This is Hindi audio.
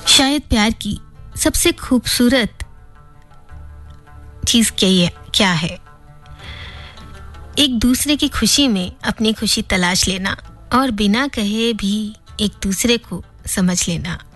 शायद प्यार की सबसे खूबसूरत चीज़ क्या है? एक दूसरे की खुशी में अपनी खुशी तलाश लेना और बिना कहे भी एक दूसरे को समझ लेना।